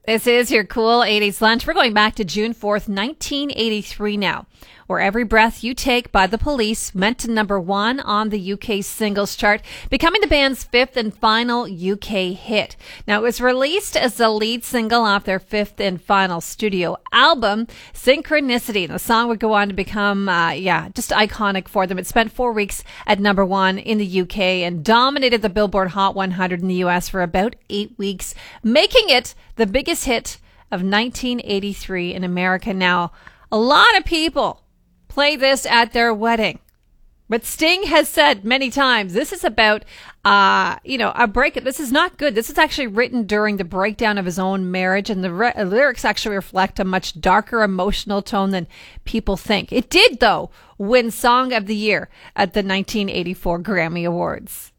This is your cool 80s lunch. We're going back to June 4th, 1983 now, where Every Breath You Take by The Police went to number one on the UK singles chart, becoming the band's fifth and final UK hit. Now, it was released as the lead single off their fifth and final studio album, Synchronicity. And the song would go on to become, just iconic for them. It spent 4 weeks at number one in the UK and dominated the Billboard Hot 100 in the US for about 8 weeks, making it the biggest hit of 1983 in America. Now, a lot of people play this at their wedding, but Sting has said many times this is about, a breakup. This is not good. This is actually written during the breakdown of his own marriage, and the lyrics actually reflect a much darker emotional tone than people think. It did, though, win Song of the Year at the 1984 Grammy Awards.